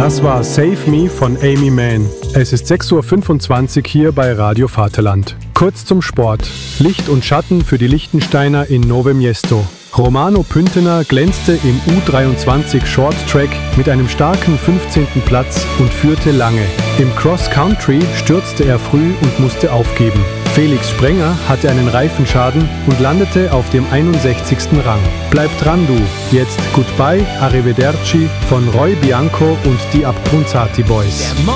Das war Save Me von Amy Mann. Es ist 6:25 Uhr hier bei Radio Vaterland. Kurz zum Sport. Licht und Schatten für die Liechtensteiner in Nove Miesto. Romano Püntener glänzte im U23 Short Track mit einem starken 15. Platz und führte lange. Im Cross Country stürzte er früh und musste aufgeben. Felix Sprenger hatte einen Reifenschaden und landete auf dem 61. Rang. Bleib dran, du! Jetzt Goodbye, Arrivederci von Roy Bianco und die Abbrunzati Boys.